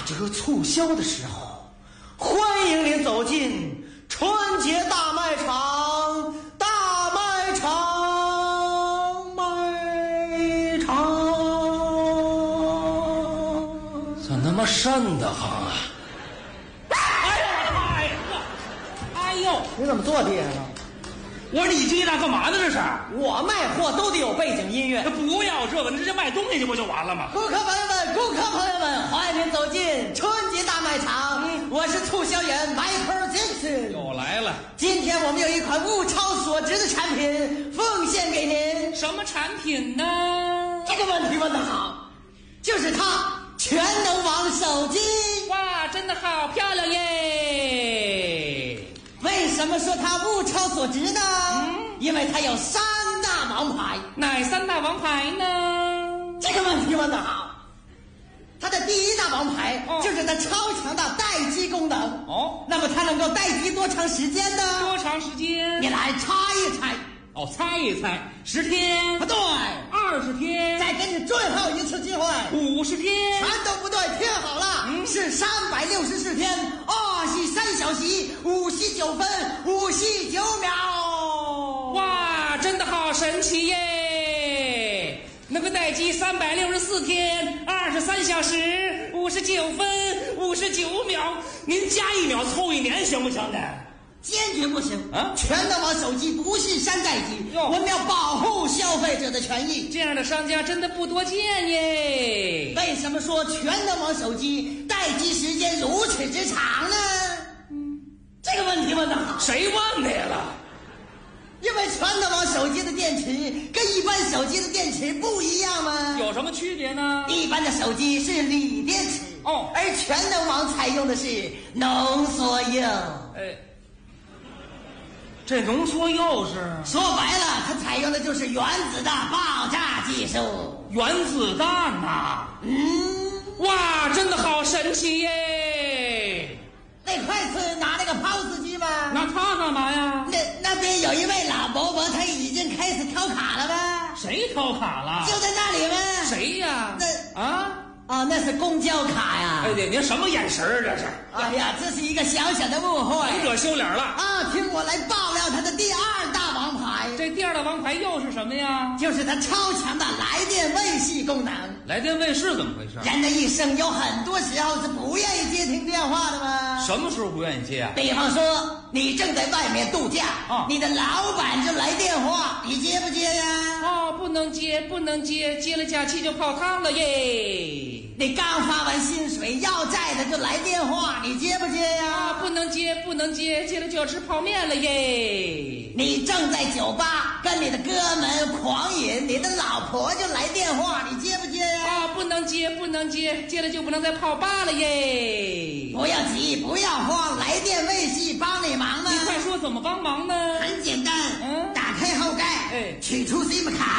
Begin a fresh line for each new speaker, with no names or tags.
这个促销的时候，欢迎您走进春节大卖场，大卖场，卖场。
怎那么瘆得慌啊！
哎呦我的妈呀！哎呦，
你怎么坐地上了？
我说你接那干嘛呢？这是？
我卖货都得有背景音乐。
不要这个，你直接卖东西去不就完了吗？
顾客朋友们，顾客朋友们，欢迎您走进春节大卖场。我是促销员 Michael Jackson。
又来了。
今天我们有一款物超所值的产品奉献给您。
什么产品呢？
这个问题问得好，就是它全能网手机。
哇，真的好漂亮耶！
为什么说它物超所值呢？因为它有3大王牌。
哪3大王牌呢？
这个问题问得好。它的第1大王牌就是它超强的待机功能。那么它能够待机多长时间呢？
多长时间？
你来猜一猜。
猜一猜，10天？
不对。
20天？
再给你最后一次机会。
50天？
全都不对，听好了，是364天，23小时59分59秒。
哇，真的好神奇耶！能够待机364天，23小时59分59秒，您加1秒凑1年行不行呢？
坚决不行
啊！
全能网手机不是山寨机，我们要保护消费者的权益。
这样的商家真的不多见耶。
为什么说全能网手机待机时间如此之长呢？这个问题问得好。
谁问的呀了？
因为全能网手机的电池跟一般手机的电池不一样吗？
有什么区别呢？
一般的手机是锂电池，而全能网采用的是浓缩铀。
这浓缩铀是？
说白了，它采用的就是原子的爆炸技术。
原子弹呐！哇，真的好神奇耶！
那快是拿那个 POS 机吗？
拿它干嘛呀？
那边有一位老伯伯，他已经开始挑卡了吧？
谁挑卡了？
就在那里吗？
谁呀？
那是公交卡呀！
您什么眼神啊？这是？
哎呀，这是一个小小的误会，
很惹羞脸了
啊！听我来爆料他的第2大王牌。
这第2大王牌又是什么呀？
就是他超强的来电卫士功能。
来电卫士怎么回事？
人的一生有很多时候是不愿意接听电话的吗？
什么时候不愿意接啊？
比方说，你正在外面度假，你的老板就来电话，你接不接呀？
不能接，不能接，接了假期就泡汤了耶！
你刚发完薪水，要债的就来电话，你接不接呀？
不能接，不能接，接了就要吃泡面了耶！
你正在酒吧跟你的哥们狂饮，你的老婆就来电话，你接不接呀？
不能接，不能接，接了就不能再泡吧了耶！
不要急，不要慌，来电卫士帮你忙呢。
你快说怎么帮忙呢？
很简单，打开后盖，取出 SIM 卡。